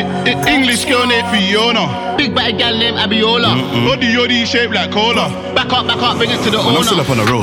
English girl named Fiona. Big bad gal named Abiola. Yoddy shaped like cola. Back up, bring it to the Man, I'm still owner. up on the road.